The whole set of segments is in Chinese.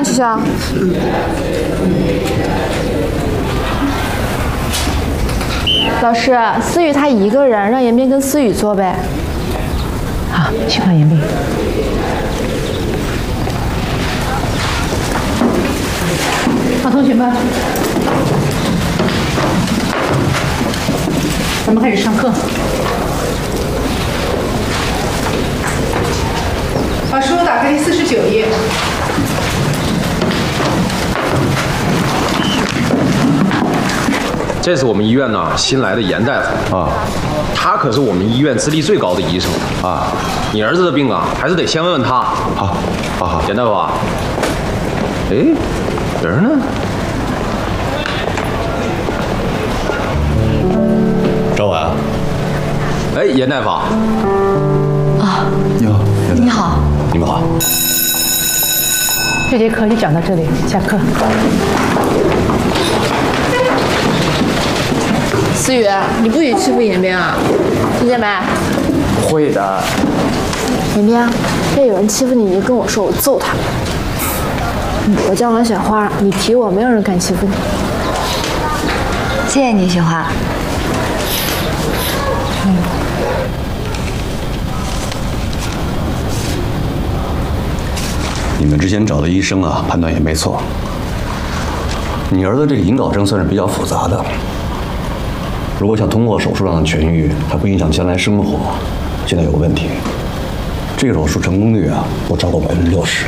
上去啊。老师，思雨她一个人，让严斌跟思雨做呗。 好，去换严斌。好，同学们，咱们开始上课。把书打开第49页。 这是我们医院呢新来的严大夫啊，他可是我们医院资历最高的医生啊。你儿子的病啊，还是得先问问他。好，严大夫啊。哎，人呢？ 赵婉。 哎，严大夫。 啊， 你好。你们好。 这节课就讲到这里，下课。 思雨，你不许欺负严斌啊，听见没？ 会的。 严斌，要有人欺负你，你就跟我说，我揍他。我叫王雪花，你提我，没有人敢欺负你。 谢谢你，雪花。 你们之前找的医生啊，判断也没错。你儿子这个隐睾症算是比较复杂的，如果想通过手术让他痊愈，还不影响将来生活，现在有个问题，这个手术成功率啊，不超过60%。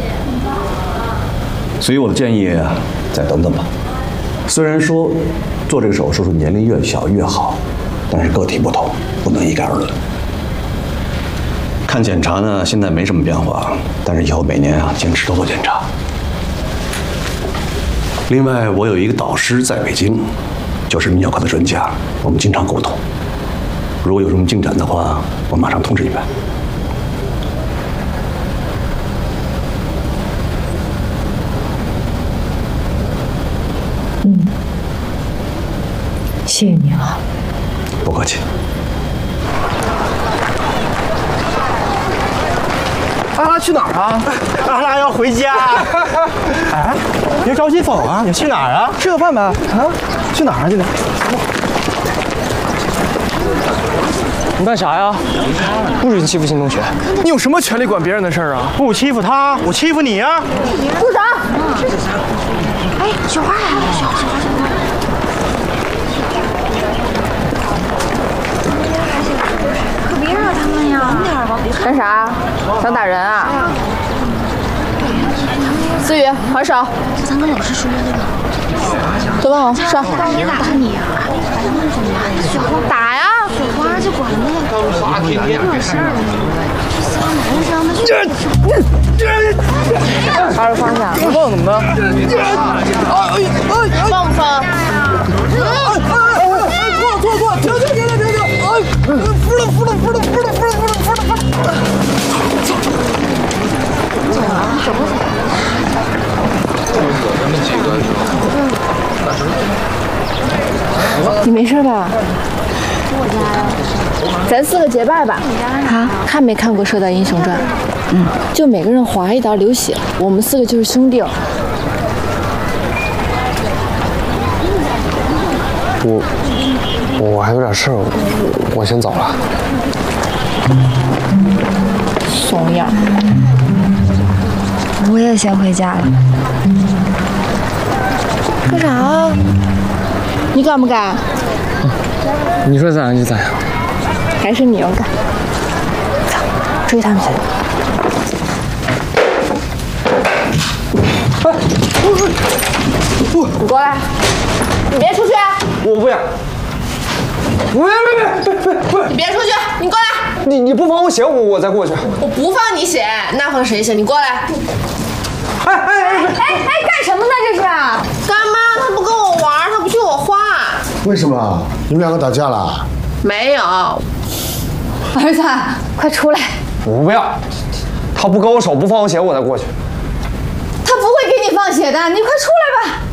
所以我的建议再等等吧。虽然说做这个手术是年龄越小越好，但是个体不同，不能一概而论。看检查呢，现在没什么变化，但是以后每年啊，坚持多做检查。另外，我有一个导师在北京，就是泌尿科的专家，我们经常沟通。如果有什么进展的话，我马上通知你们。 谢谢你啊。 不客气。 阿拉去哪儿啊？阿拉要回家。哎，别着急走啊！你去哪儿啊？吃个饭呗。啊？去哪儿啊？今天？你干啥呀？不准欺负新同学！你有什么权利管别人的事儿啊？不欺负他，我欺负你呀！ 部长。 哎，雪花来了，雪花。可别惹他们呀！慢点吧。 干啥？想打人啊？思雨，还手。 咱跟老师说的吧。 走吧，上。 打你啊！雪花打呀！ 雪花就管那个，别惹事儿了。这仨男生的把手放下。 不放怎么的？ 放不放？ 错！停！扶了！ 你没事吧？我家呀。咱4个结拜吧。啊？看没看过《射雕英雄传》？就每个人划一刀流血，我们4个就是兄弟。 我还有点事儿，我先走了。 怂样。 我也先回家了。 干啥啊？你敢不敢？ 你说咋样就咋样。 还是你勇敢。走，追他们去。你过来！你别出去！ 我不要！ 你别出去！你过来！ 你不放我血，我再过去。 我不放你血，那放谁血？你过来！干什么呢？这是？干妈，他不跟我玩，他不许我画。 为什么？你们2个打架了？ 没有。儿子，快出来！ 我不要！他不跟我手，不放我血，我再过去。 他不会给你放血的，你快出来吧！